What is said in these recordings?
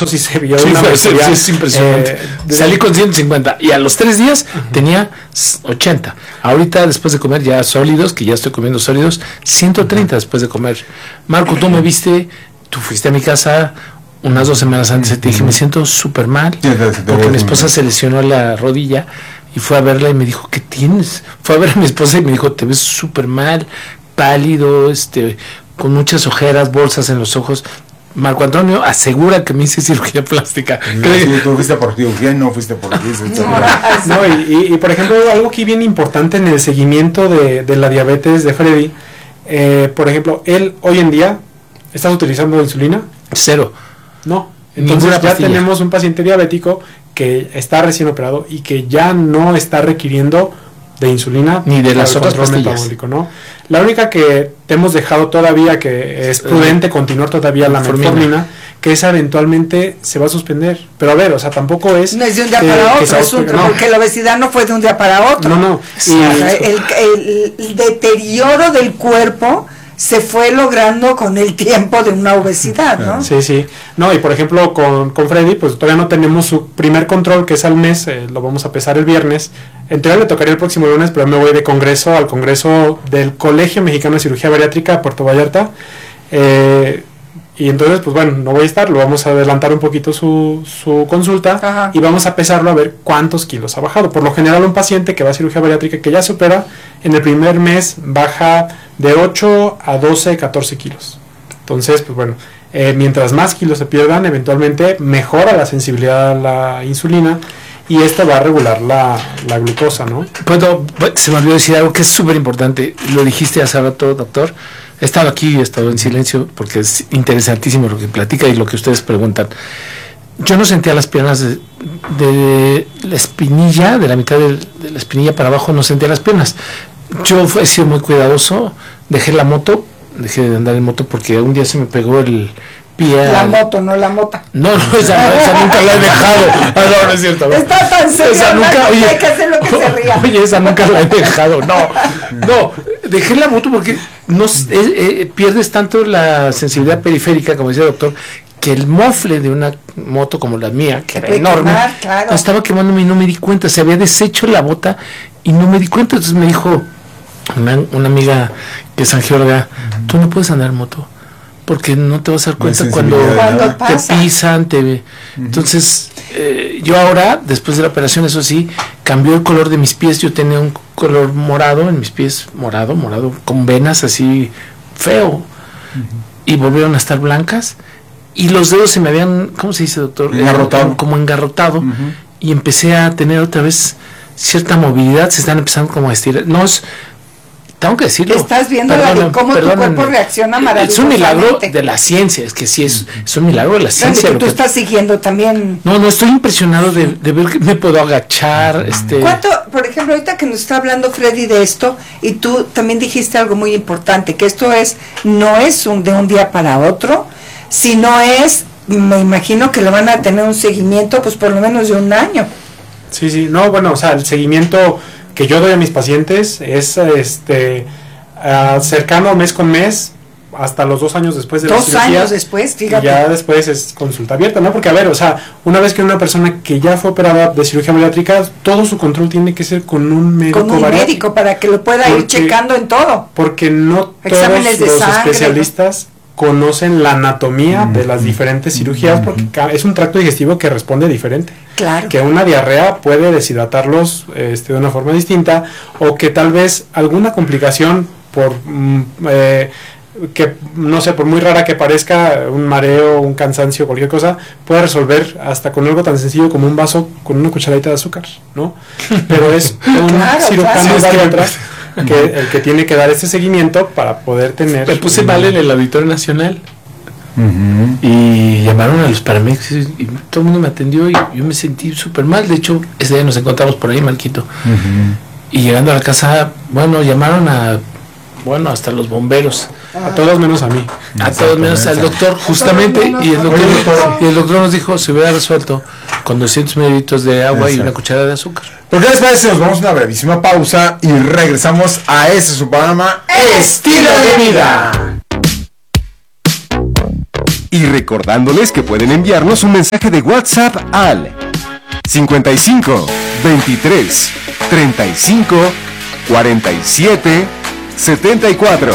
eso sí se vio Sí, una mejoría. es impresionante. Salí con 150 y a los 3 días tenía 80. Ahorita, después de comer ya sólidos, que ya estoy comiendo sólidos, 130 después de comer. Marco, tú me viste, tú fuiste a mi casa unas 2 semanas antes, te dije, me siento súper mal, porque mi esposa se lesionó la rodilla y fue a verla y me dijo, ¿qué tienes? Fue a ver a mi esposa y me dijo, te ves súper mal, pálido, con muchas ojeras, bolsas en los ojos. Marco Antonio asegura que me hice cirugía plástica. Sí, tú fuiste por cirugía, no fuiste por No, y por ejemplo, algo aquí bien importante en el seguimiento de la diabetes de Freddy, por ejemplo, él hoy en día, ¿estás utilizando insulina? 0. No. Entonces ya tenemos un paciente diabético que está recién operado y que ya no está requiriendo de insulina ni de las otras pastillas, ¿no? La única que te hemos dejado todavía, que es prudente continuar todavía, la metformina, que esa eventualmente se va a suspender. Pero a ver, o sea, tampoco es... No es de un día para otro, porque la obesidad no fue de un día para otro. No. El deterioro del cuerpo se fue logrando con el tiempo de una obesidad, ¿no? Sí. No, y por ejemplo con Freddy, pues todavía no tenemos su primer control, que es al mes, lo vamos a pesar el viernes. En teoría le tocaría el próximo lunes, pero me voy de congreso al congreso del Colegio Mexicano de Cirugía Bariátrica a Puerto Vallarta. Y entonces, pues bueno, no voy a estar, lo vamos a adelantar un poquito su consulta. Ajá. Y vamos a pesarlo a ver cuántos kilos ha bajado. Por lo general, un paciente que va a cirugía bariátrica que ya supera, en el primer mes baja de 8 a 12, 14 kilos. Entonces, pues bueno, mientras más kilos se pierdan, eventualmente mejora la sensibilidad a la insulina y esto va a regular la glucosa, ¿no? Se me olvidó decir algo que es súper importante. Lo dijiste hace rato, doctor. He estado aquí, he estado en silencio porque es interesantísimo lo que platica y lo que ustedes preguntan. Yo no sentía las piernas de la espinilla, de la mitad de la espinilla para abajo, no sentía las piernas. Yo he sido muy cuidadoso, dejé de andar en moto porque un día se me pegó el pie. La moto, no la mota. No, esa nunca la he dejado. No es cierto. No. Está tan serio, esa nunca, hay que hacer lo que se ría. Oye, esa nunca la he dejado. No, dejé la moto porque pierdes tanto la sensibilidad periférica, como decía el doctor, que el mofle de una moto como la mía, que era enorme, claro, estaba quemándome y no me di cuenta. Se había deshecho la bota y no me di cuenta. Entonces me dijo una amiga que es angióloga, tú no puedes andar en moto porque no te vas a dar cuenta cuando te pisan, Entonces, yo ahora, después de la operación, eso sí, cambió el color de mis pies. Yo tenía un color morado en mis pies, morado, con venas así, feo. Y volvieron a estar blancas. Y los dedos se me habían, ¿cómo se dice, doctor? Engarrotado. Como engarrotado. Y empecé a tener otra vez cierta movilidad. Se están empezando como a estirar. Tengo que decirlo. Estás viendo cómo tu cuerpo reacciona maravillosamente. Es un milagro de la ciencia, es que sí, es un milagro de la ciencia. Pero tú estás siguiendo también. No, estoy impresionado de ver que me puedo agachar. ¿Cuánto, por ejemplo, ahorita que nos está hablando Freddy de esto, y tú también dijiste algo muy importante, que esto no es de un día para otro, sino me imagino que lo van a tener un seguimiento, pues por lo menos de un año. Sí, no, bueno, o sea, el seguimiento que yo doy a mis pacientes es cercano mes con mes hasta los 2 años después de la cirugía. 2 años después, fíjate. Y ya después es consulta abierta, ¿no? Porque a ver, o sea, una vez que una persona que ya fue operada de cirugía bariátrica, todo su control tiene que ser con un médico bariátrico. Con un médico para que lo pueda ir checando en todo. Porque no exámenes todos de los sangre, especialistas conocen la anatomía de las diferentes cirugías, porque es un tracto digestivo que responde diferente. Claro. Que una diarrea puede deshidratarlos de una forma distinta, o que tal vez alguna complicación por que no sé, por muy rara que parezca, un mareo, un cansancio, cualquier cosa, puede resolver hasta con algo tan sencillo como un vaso con una cucharadita de azúcar, ¿no? Pero es un cirujano atrás el que tiene que dar ese seguimiento para poder tener... Me puse mal en el Auditorio Nacional y llamaron a los paramédicos y todo el mundo me atendió y yo me sentí súper mal. De hecho, ese día nos encontramos por ahí, Marquito. Y llegando a la casa, llamaron hasta los bomberos. A todos menos a mí. A todos menos al doctor, justamente. Y el doctor nos dijo, se hubiera resuelto con 200 mililitros de agua y una cucharada de azúcar. ¿Por qué les parece? Nos vamos a una brevísima pausa y regresamos a su programa Estilo de Vida. Y recordándoles que pueden enviarnos un mensaje de WhatsApp al 55 23 35 47 74.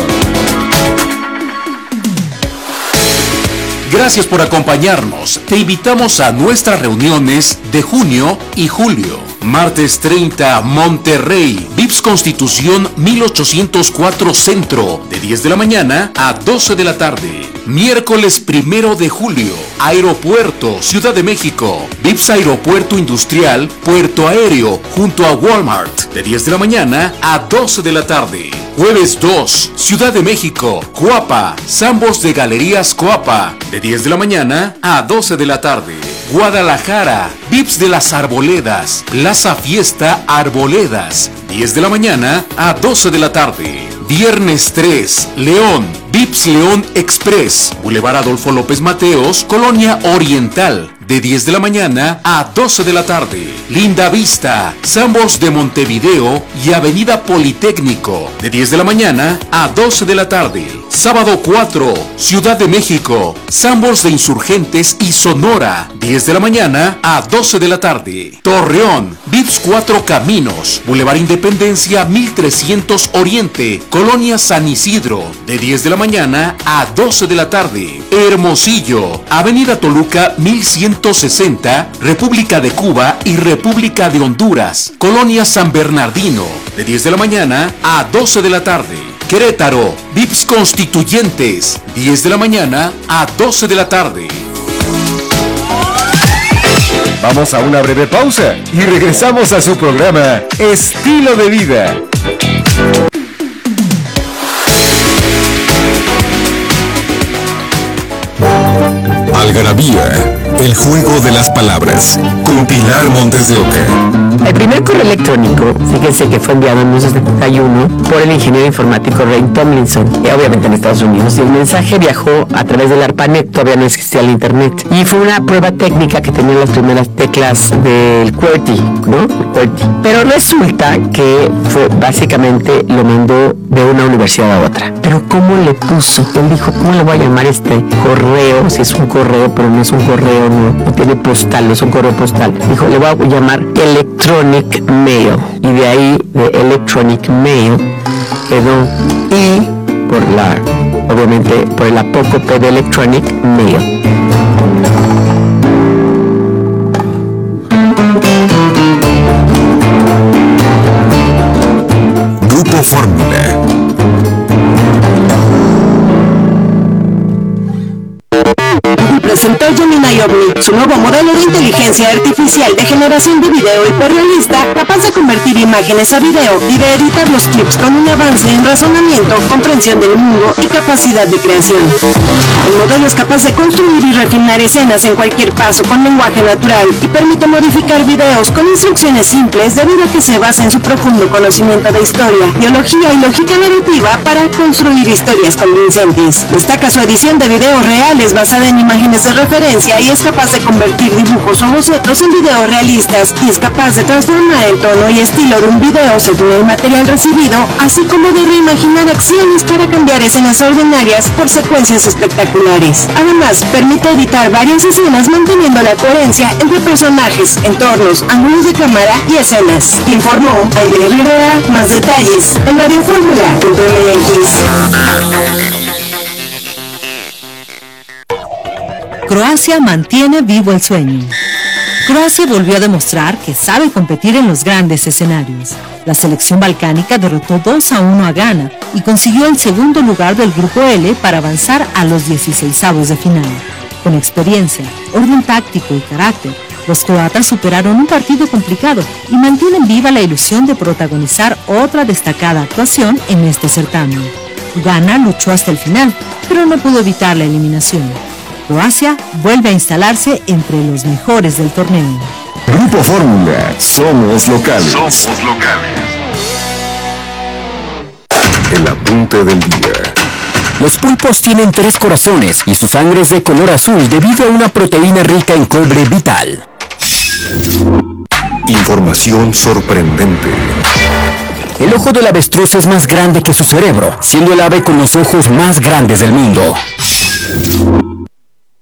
Gracias por acompañarnos. Te invitamos a nuestras reuniones de junio y julio. Martes 30, Monterrey, VIPS Constitución 1804 Centro, de 10 de la mañana a 12 de la tarde. Miércoles 1 de julio, Aeropuerto, Ciudad de México, VIPS Aeropuerto Industrial, Puerto Aéreo, junto a Walmart, de 10 de la mañana a 12 de la tarde. Jueves 2, Ciudad de México, Coapa, Sambos de Galerías Coapa, de 10 de la mañana a 12 de la tarde. Guadalajara, VIPS de las Arboledas, Plaza Fiesta Arboledas, 10 de la mañana a 12 de la tarde. Viernes 3, León, VIPS León Express, Boulevard Adolfo López Mateos, Colonia Oriental, de 10 de la mañana a 12 de la tarde. Linda Vista, Sambos de Montevideo y Avenida Politécnico, de 10 de la mañana a 12 de la tarde. Sábado 4, Ciudad de México, Sambos de Insurgentes y Sonora, 10 de la mañana a 12 de la tarde. Torreón, VIPS Cuatro Caminos, Boulevard Independencia 1300 Oriente, Colonia San Isidro, de 10 de la mañana a 12 de la tarde. Hermosillo, Avenida Toluca 1160, República de Cuba y República de Honduras, Colonia San Bernardino, de 10 de la mañana a 12 de la tarde. Querétaro, VIPS Constituyentes, 10 de la mañana a 12 de la tarde. Vamos a una breve pausa y regresamos a su programa Estilo de Vida. Algarabía, el juego de las palabras, con Pilar Montes de Oca. El primer correo electrónico, fíjense que fue enviado en 1971 por el ingeniero informático Ray Tomlinson, obviamente en Estados Unidos, y el mensaje viajó a través del ARPANET, todavía no existía el internet, y fue una prueba técnica que tenía las primeras teclas del QWERTY, ¿no? QWERTY. Pero resulta que fue, básicamente lo mandó de una universidad a otra. Pero ¿cómo le puso? Él dijo, ¿cómo le voy a llamar este correo? Si es un correo, pero no es un correo, no tiene postal, no es un correo postal. Dijo, le voy a llamar Electronic Mail. Y de ahí, de Electronic Mail, quedó I por la, obviamente, por el apócope de Electronic Mail. Grupo Fórmula. Presentó Gemini Omni, su nuevo modelo de inteligencia artificial de generación de video hiperrealista, capaz de convertir imágenes a video y de editar los clips con un avance en razonamiento, comprensión del mundo y capacidad de creación. El modelo es capaz de construir y refinar escenas en cualquier paso con lenguaje natural y permite modificar videos con instrucciones simples debido a que se basa en su profundo conocimiento de historia, biología y lógica narrativa para construir historias convincentes. Destaca su edición de videos reales basada en imágenes de referencia y es capaz de convertir dibujos o bocetos en videos realistas y es capaz de transformar el tono y estilo de un video según el material recibido, así como de reimaginar acciones para cambiar escenas ordinarias por secuencias espectaculares. Además, permite editar varias escenas manteniendo la coherencia entre personajes, entornos, ángulos de cámara y escenas. Informó Aide Rivera. Más detalles en radiofórmula.mx. Croacia mantiene vivo el sueño. Croacia volvió a demostrar que sabe competir en los grandes escenarios. La selección balcánica derrotó 2-1 a Ghana y consiguió el segundo lugar del Grupo L para avanzar a los 16avos de final. Con experiencia, orden táctico y carácter, los croatas superaron un partido complicado y mantienen viva la ilusión de protagonizar otra destacada actuación en este certamen. Ghana luchó hasta el final, pero no pudo evitar la eliminación. Croacia vuelve a instalarse entre los mejores del torneo. Grupo Fórmula, somos locales. El apunte del día. Los pulpos tienen 3 corazones y su sangre es de color azul debido a una proteína rica en cobre vital. Información sorprendente. El ojo del avestruz es más grande que su cerebro, siendo el ave con los ojos más grandes del mundo.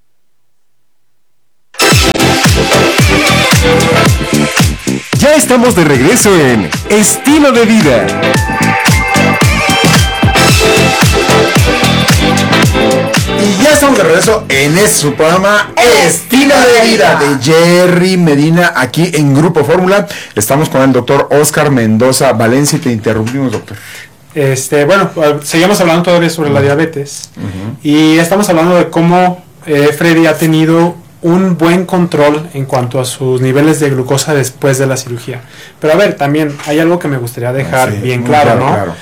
estamos de regreso en Estilo de Vida. Y ya estamos de regreso en su programa Estilo de Vida de Jerry Medina, aquí en Grupo Fórmula. Estamos con el doctor Oscar Mendoza Valencia y te interrumpimos, doctor. Bueno, seguimos hablando todavía sobre la diabetes y estamos hablando de cómo Freddy ha tenido un buen control en cuanto a sus niveles de glucosa después de la cirugía. Pero a ver, también hay algo que me gustaría dejar bien claro, ¿no? Claro.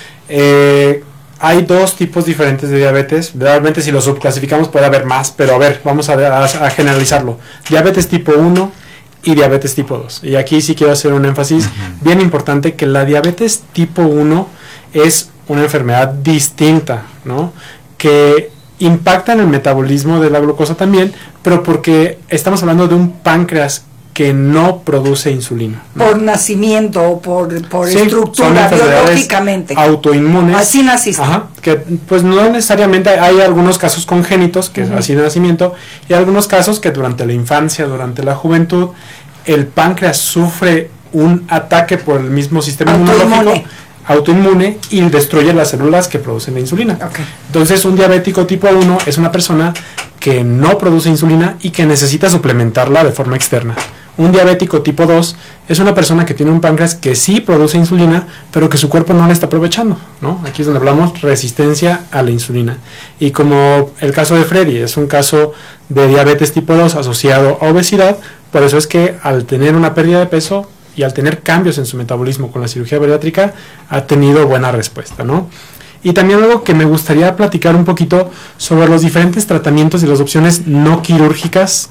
Hay dos tipos diferentes de diabetes. Realmente si lo subclasificamos puede haber más, pero a ver, vamos a generalizarlo. Diabetes tipo 1 y diabetes tipo 2. Y aquí sí quiero hacer un énfasis bien importante, que la diabetes tipo 1 es una enfermedad distinta, ¿no? Que impacta en el metabolismo de la glucosa también, pero porque estamos hablando de un páncreas que no produce insulina, ¿no? Por nacimiento, por Sí, estructura, biológicamente. Autoinmunes. Así naciste. Ajá, que pues no necesariamente, hay algunos casos congénitos, que es así de nacimiento, y algunos casos que durante la infancia, durante la juventud, el páncreas sufre un ataque por el mismo sistema inmunológico autoinmune y destruye las células que producen la insulina. Entonces un diabético tipo 1 es una persona que no produce insulina y que necesita suplementarla de forma externa. Un diabético tipo 2 es una persona que tiene un páncreas que sí produce insulina, pero que su cuerpo no la está aprovechando, ¿no? Aquí es donde hablamos resistencia a la insulina. Y como el caso de Freddy es un caso de diabetes tipo 2 asociado a obesidad, por eso es que al tener una pérdida de peso y al tener cambios en su metabolismo con la cirugía bariátrica, ha tenido buena respuesta, ¿no? Y también algo que me gustaría platicar un poquito sobre los diferentes tratamientos y las opciones no quirúrgicas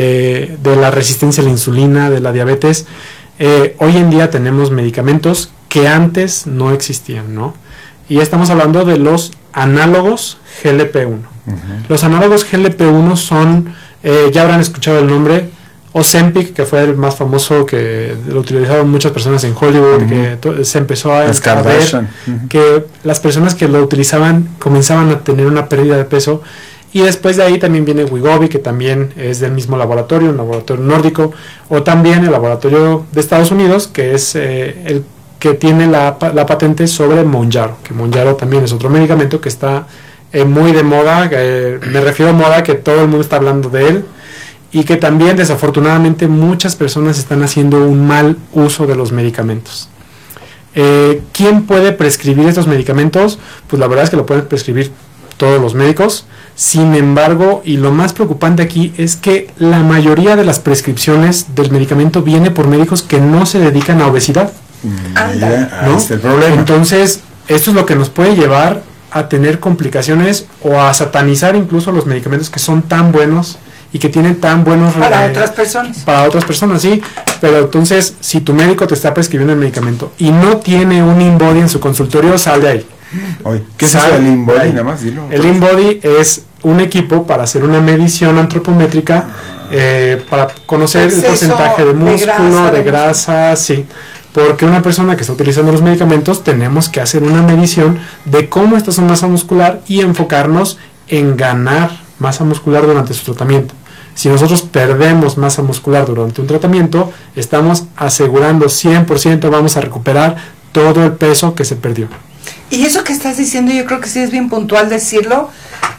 de la resistencia a la insulina, de la diabetes. Hoy en día tenemos medicamentos que antes no existían, ¿no? Y estamos hablando de los análogos GLP-1. Los análogos GLP-1 son, ya habrán escuchado el nombre, Ozempic, que fue el más famoso, que lo utilizaron muchas personas en Hollywood, que se empezó a ver que las personas que lo utilizaban comenzaban a tener una pérdida de peso. Y después de ahí también viene Wegovy, que también es del mismo laboratorio, un laboratorio nórdico, o también el laboratorio de Estados Unidos, que es el que tiene la patente sobre Mounjaro, que Mounjaro también es otro medicamento que está muy de moda, me refiero a moda que todo el mundo está hablando de él, y que también desafortunadamente muchas personas están haciendo un mal uso de los medicamentos. ¿Quién puede prescribir estos medicamentos? Pues la verdad es que lo pueden prescribir todos los médicos. Sin embargo, y lo más preocupante aquí es que la mayoría de las prescripciones del medicamento viene por médicos que no se dedican a obesidad. ¿No? Este es el problema. Entonces, esto es lo que nos puede llevar a tener complicaciones o a satanizar incluso los medicamentos que son tan buenos y que tienen tan buenos para otras personas. Para otras personas, sí. Pero entonces, si tu médico te está prescribiendo el medicamento y no tiene un InBody en su consultorio, sal de ahí. Oye, ¿qué es eso del InBody? Nada más dilo. El InBody es un equipo para hacer una medición antropométrica para conocer el porcentaje de músculo, de grasa, sí. Porque una persona que está utilizando los medicamentos tenemos que hacer una medición de cómo está su masa muscular y enfocarnos en ganar masa muscular durante su tratamiento. Si nosotros perdemos masa muscular durante un tratamiento, estamos asegurando 100% vamos a recuperar todo el peso que se perdió. Y eso que estás diciendo yo creo que sí es bien puntual decirlo,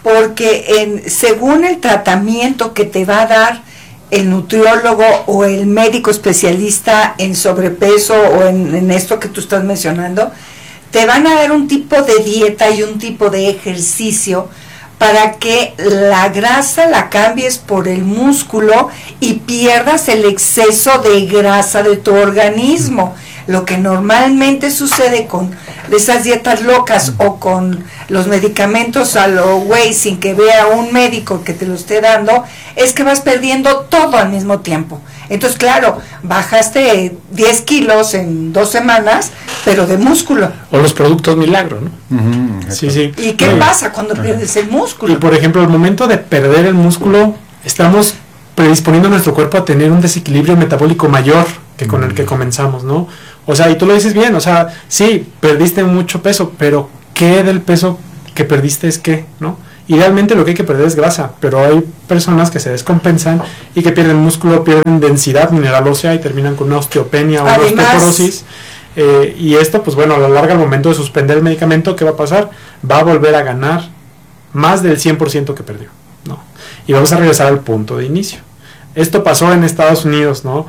porque según el tratamiento que te va a dar el nutriólogo o el médico especialista en sobrepeso o en esto que tú estás mencionando, te van a dar un tipo de dieta y un tipo de ejercicio para que la grasa la cambies por el músculo y pierdas el exceso de grasa de tu organismo. Lo que normalmente sucede con esas dietas locas o con los medicamentos a lo güey sin que vea un médico que te lo esté dando, es que vas perdiendo todo al mismo tiempo. Entonces, claro, bajaste 10 kilos en 2 semanas, pero de músculo. O los productos milagro, ¿no? Sí, sí. ¿Y qué pasa cuando pierdes el músculo? Y por ejemplo, al momento de perder el músculo, estamos predisponiendo a nuestro cuerpo a tener un desequilibrio metabólico mayor que con el que comenzamos, ¿no? O sea, y tú lo dices bien, o sea, sí, perdiste mucho peso, pero ¿qué del peso que perdiste es qué, no? Idealmente lo que hay que perder es grasa, pero hay personas que se descompensan y que pierden músculo, pierden densidad mineral ósea y terminan con una osteopenia o una osteoporosis. Y esto, pues bueno, a la larga, al momento de suspender el medicamento, ¿qué va a pasar? Va a volver a ganar más del 100% que perdió, ¿no? Y vamos a regresar al punto de inicio. Esto pasó en Estados Unidos, ¿no?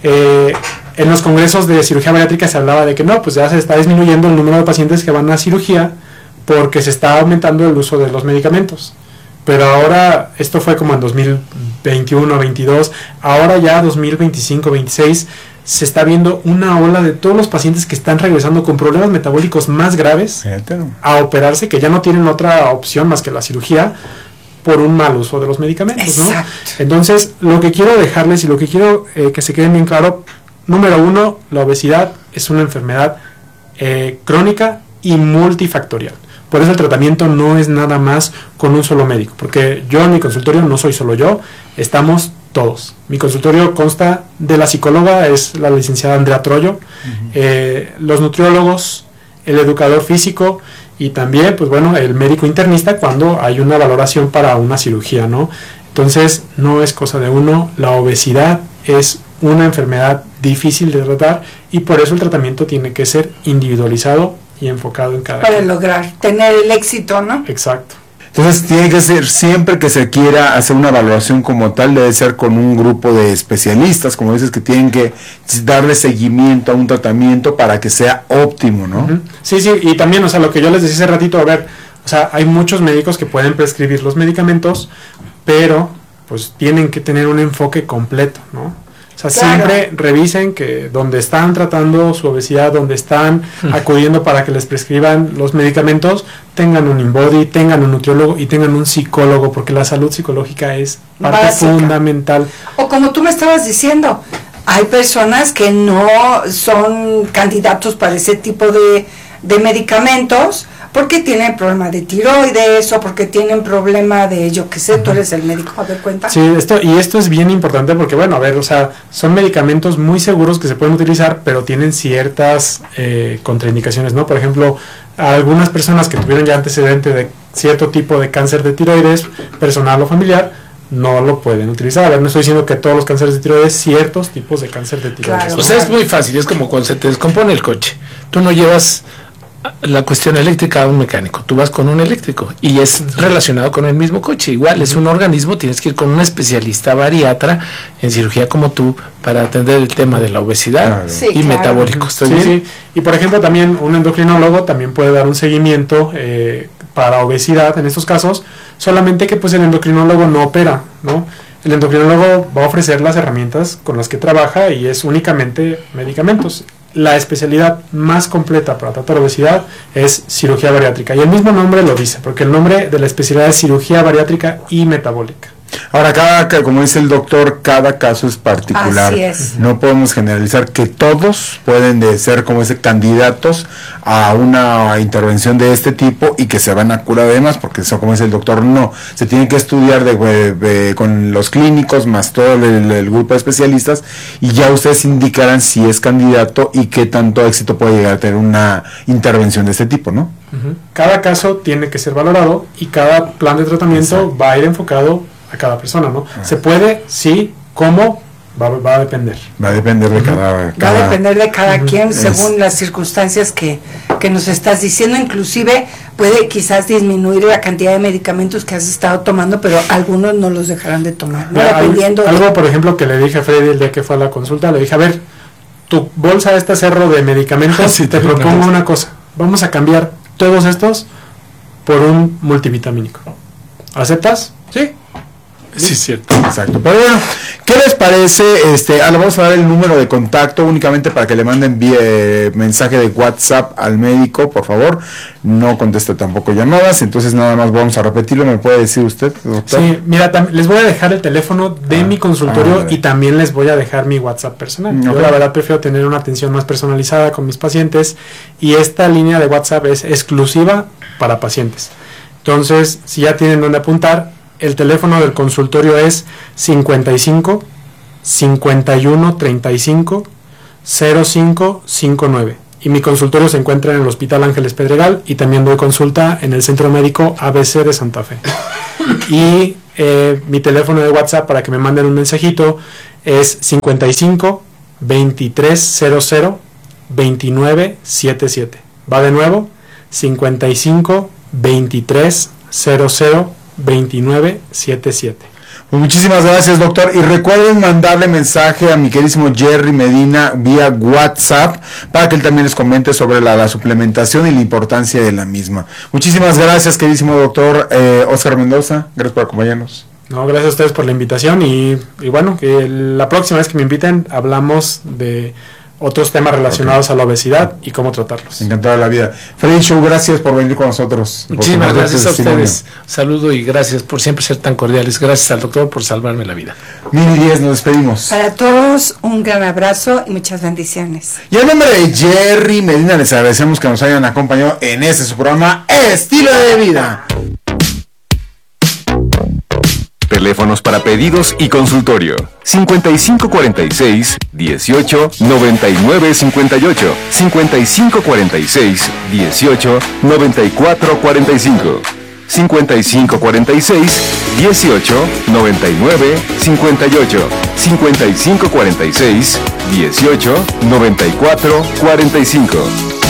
En los congresos de cirugía bariátrica se hablaba de que no, pues ya se está disminuyendo el número de pacientes que van a cirugía porque se está aumentando el uso de los medicamentos. Pero ahora, esto fue como en 2021, 22, ahora ya 2025, 26, se está viendo una ola de todos los pacientes que están regresando con problemas metabólicos más graves a operarse, que ya no tienen otra opción más que la cirugía por un mal uso de los medicamentos, ¿no? Entonces, lo que quiero dejarles y lo que quiero que se queden bien claro, número uno, la obesidad es una enfermedad crónica y multifactorial. Por eso el tratamiento no es nada más con un solo médico, porque yo en mi consultorio no soy solo yo, estamos todos. Mi consultorio consta de la psicóloga, es la licenciada Andrea Troyo, los nutriólogos, el educador físico y también, pues bueno, el médico internista cuando hay una valoración para una cirugía, ¿no? Entonces, no es cosa de uno, la obesidad es una enfermedad difícil de tratar y por eso el tratamiento tiene que ser individualizado y enfocado en cada para lograr tener el éxito, ¿no? Exacto. Entonces tiene que ser, siempre que se quiera hacer una evaluación como tal, debe ser con un grupo de especialistas, como dices, que tienen que darle seguimiento a un tratamiento para que sea óptimo, ¿no? Uh-huh. Sí, y también, o sea, lo que yo les decía hace ratito, a ver, o sea, hay muchos médicos que pueden prescribir los medicamentos, pero pues tienen que tener un enfoque completo, ¿no? O sea, siempre revisen que donde están tratando su obesidad, donde están acudiendo para que les prescriban los medicamentos, tengan un InBody, tengan un nutriólogo y tengan un psicólogo, porque la salud psicológica es parte fundamental. O como tú me estabas diciendo, hay personas que no son candidatos para ese tipo de medicamentos, porque tienen problema de tiroides o porque tienen problema de, yo qué sé, tú eres el médico, a ver, cuenta. Sí, esto es bien importante porque, bueno, a ver, o sea, son medicamentos muy seguros que se pueden utilizar, pero tienen ciertas contraindicaciones, ¿no? Por ejemplo, a algunas personas que tuvieron ya antecedente de cierto tipo de cáncer de tiroides, personal o familiar, no lo pueden utilizar. A ver, no estoy diciendo que todos los cánceres de tiroides, ciertos tipos de cáncer de tiroides. Claro. O sea, es muy fácil, es como cuando se te descompone el coche. Tú no llevas la cuestión eléctrica a un mecánico, tú vas con un eléctrico y es relacionado con el mismo coche, igual es un organismo, tienes que ir con un especialista bariatra en cirugía como tú para atender el tema de la obesidad y metabólicos. Sí. Y por ejemplo también un endocrinólogo también puede dar un seguimiento para obesidad en estos casos, solamente que pues el endocrinólogo no opera, ¿no? El endocrinólogo va a ofrecer las herramientas con las que trabaja y es únicamente medicamentos. La especialidad más completa para tratar obesidad es cirugía bariátrica. Y el mismo nombre lo dice, porque el nombre de la especialidad es cirugía bariátrica y metabólica. Ahora, como dice el doctor, cada caso es particular. Así es. No podemos generalizar que todos pueden ser como candidatos a una intervención de este tipo y que se van a curar además, porque eso, como dice el doctor, no. Se tiene que estudiar con los clínicos más todo el grupo de especialistas y ya ustedes indicarán si es candidato y qué tanto éxito puede llegar a tener una intervención de este tipo, ¿no? Uh-huh. Cada caso tiene que ser valorado y cada plan de tratamiento va a ir enfocado a cada persona, ¿no? Se puede, sí, ¿cómo? Va a depender. Va a depender de cada va a depender de cada quien según las circunstancias que nos estás diciendo. Inclusive puede quizás disminuir la cantidad de medicamentos que has estado tomando, pero algunos no los dejarán de tomar, ¿no? Dependiendo algo, por ejemplo, que le dije a Freddy el día que fue a la consulta, le dije, a ver, tu bolsa de cerro de medicamentos, te propongo una cosa, vamos a cambiar todos estos por un multivitamínico. ¿Aceptas? Sí. Sí, es cierto. Exacto. Pero bueno, ¿qué les parece? Ahora vamos a dar el número de contacto únicamente para que le manden mensaje de WhatsApp al médico, por favor. No conteste tampoco llamadas, entonces nada más vamos a repetirlo. ¿Me puede decir usted, doctor? Sí, mira, les voy a dejar el teléfono de mi consultorio y también les voy a dejar mi WhatsApp personal. Yo la verdad prefiero tener una atención más personalizada con mis pacientes y esta línea de WhatsApp es exclusiva para pacientes. Entonces, si ya tienen donde apuntar, el teléfono del consultorio es 55 51 35 05 59. y mi consultorio se encuentra en el Hospital Ángeles Pedregal y también doy consulta en el Centro Médico ABC de Santa Fe. Y mi teléfono de WhatsApp para que me manden un mensajito es 55 2300 2977. Va de nuevo, 55 2300 2977. Pues muchísimas gracias, doctor. Y recuerden mandarle mensaje a mi queridísimo Jerry Medina vía WhatsApp para que él también les comente sobre la suplementación y la importancia de la misma. Muchísimas gracias, queridísimo doctor Óscar Mendoza. Gracias por acompañarnos. No, gracias a ustedes por la invitación y bueno, que la próxima vez que me inviten hablamos de otros temas relacionados a la obesidad y cómo tratarlos. Encantado de la vida. Freddy Show, gracias por venir con nosotros. Muchísimas gracias a ustedes. Saludo y gracias por siempre ser tan cordiales. Gracias al doctor por salvarme la vida. 1010, nos despedimos. Para todos, un gran abrazo y muchas bendiciones. Y en nombre de Jerry Medina, les agradecemos que nos hayan acompañado en este su programa Estilo de Vida. Teléfonos para pedidos y consultorio: 5546 18 99 58, 5546 18 94 45, 5546 18 99 58, 5546 18 94 45.